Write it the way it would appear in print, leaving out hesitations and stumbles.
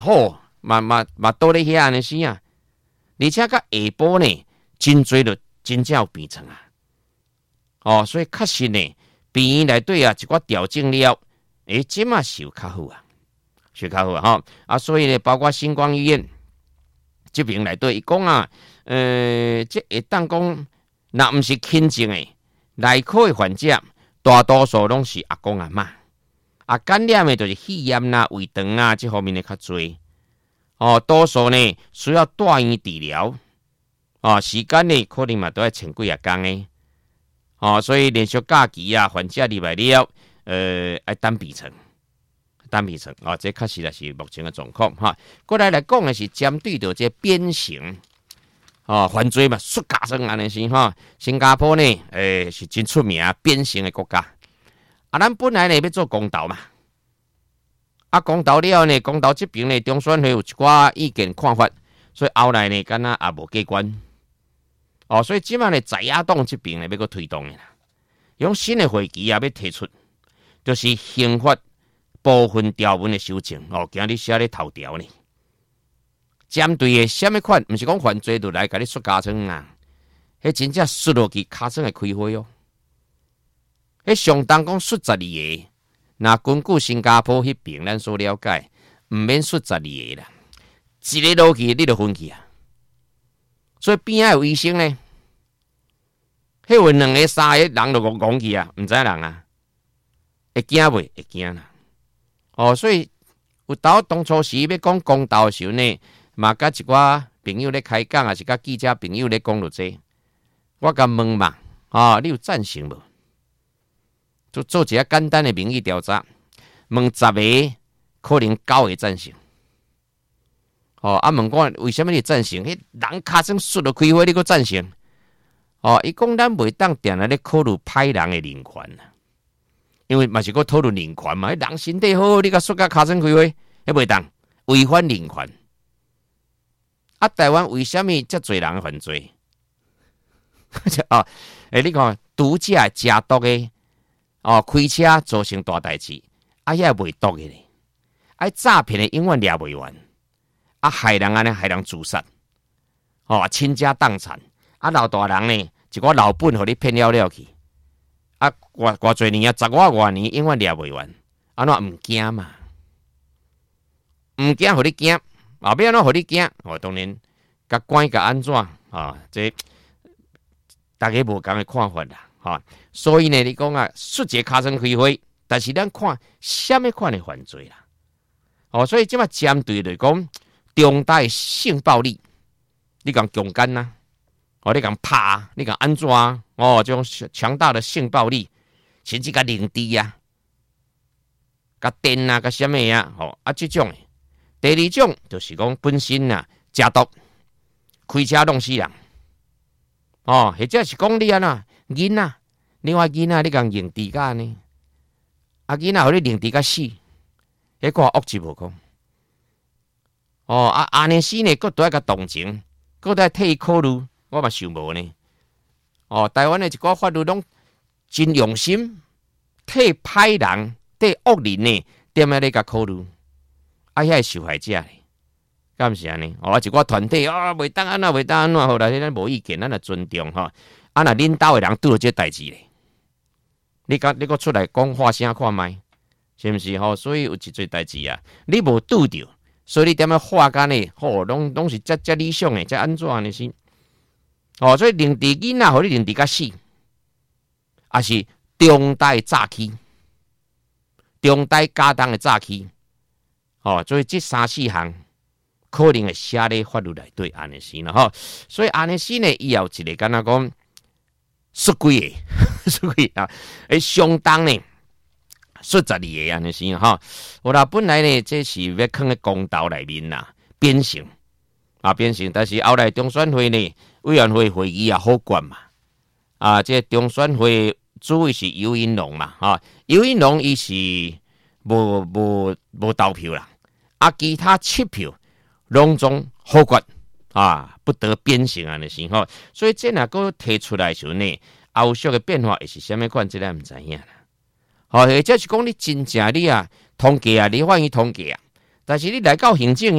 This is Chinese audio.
好，嘛倒咧遐安尼是啊，而且甲下晡呢，真侪就真正有变成啊。哦，所以确实呢，病院内底啊，一寡调整了，即嘛是有较好啊，是较好啊，啊，所以呢，包括星光医院这边内底，伊讲啊，这会当讲，若毋是轻症诶，内科诶患者，大多数拢是阿公阿嬷，啊，感染诶就是肺炎啦、胃肠啊这方面诶较侪，哦，多数呢需要住院治疗，哦，时间呢可能嘛都要千几啊天诶。哦，所以连续假期啊，患者入来了，要等病床，哦，这确实也是目前的状况哈。过来讲的是针对着这变形，哦，犯罪嘛，xuất加生安尼是哈。新加坡呢，是真出名变形的国家。啊，咱本来呢要做公投嘛，啊，公投了呢，公投这边呢，中选会有一寡意见看法，所以后来呢，敢若也无过关。哦，所以即摆呢，在野党这边呢要搁推动的啦，用新的会期也要提出，就是刑法部分条文的修正。哦，今日写咧头条呢，针对的什么款，毋是讲犯罪就来甲你xuất加层啊，迄真正xuất落去尻川会开花哦。迄相当讲xuất12个，那根据新加坡迄边咱所了解，毋免xuất12个啦，一个落去你就分去啊。所以边仔有医生呢，迄有2个3个人就讲去啊，毋知人啊，会惊袂？会惊啦。哦，所以有当初时要讲公道的时候呢，嘛甲一寡朋友咧开讲，也是甲记者朋友咧讲落这，我甲问嘛，你有赞成无？就做一个简单的民意调查，问10个，可能9个赞成。哦，啊，问我为什么你赞成？迄人尻川xuất了开花，你搁赞成？哦，伊讲咱袂当定来咧考虑歹人的人权啦，因为嘛是搁讨论人权嘛，人身体好，你甲xuất甲尻川开花，迄袂当违反人权。啊，台湾为什么遮侪人犯罪？哦，你看毒驾加毒的，哦，开车造成大代志，啊，遐袂毒的咧，啊，诈骗的永远抓袂完。啊，害人安尼，害人自杀，哦，倾家荡产。啊，老大人呢，一个老本互你骗了去。啊，偌侪年啊，10外年，永远抓袂完。安怎毋惊嘛？毋惊，互你惊，后壁安怎互你惊？哦，当然，甲管甲安怎啊？这大家无共的看法啦，哈。所以呢，你讲啊，xuất一尻川开花，但是咱看什么款的犯罪啦？哦，所以即摆针对来讲。重大性暴力，你讲强奸呐？哦，你讲拍，你讲安怎啊？哦，这种强大的性暴力，甚至甲凌迟啊，甲电啊，甲什么啊？哦，啊，这种第二种就是讲本身啊，加毒，开车弄死人。哦，或者是讲你安那囡仔，另外囡仔你讲凌迟甲呢？啊，囡仔互你凌迟甲死，迄个恶质无讲。哦，啊，安尼死呢，佫都要甲同情，佫都要替伊考虑，我嘛想无呢。哦，台湾的一寡法律拢真用心，替歹人、替恶人呢，点样咧甲考虑？啊，遐受害者呢，敢毋是安尼？哦，一寡团体啊，袂当安那，袂当安那，后来咱无意见，咱也尊重吼。啊，若恁兜的人拄到这代志咧，你佫出来讲话声看卖，是毋是吼？所以有一侪代志啊，你无拄着。所以你点样化干呢？哦，拢是遮理想的，遮安怎呢？是哦，所以凌迟囡仔，互你凌迟甲死，也是重大诈欺、重大家当的诈欺。哦，所以这3、4项可能会写咧法律内对安尼是啦吼。所以安尼是呢，以后一个敢若讲xuất几个，xuất几啊？相当呢。xuất 12个安尼是哈，我啦本来呢，这是要放喺公道内面啦，变成啊变成，但是后来中选会呢委员会会议也好管嘛，啊，这中选会主委是游盈隆嘛，哈，游盈隆伊是无投票啦，啊，其他7票拢总好管啊，不得变成安尼是哈，所以这若个提出来时候呢，后续的变化会是虾米款，这咱毋知影啦。或者是讲你真正你啊统计啊，你法院统计啊， 但是你来到行政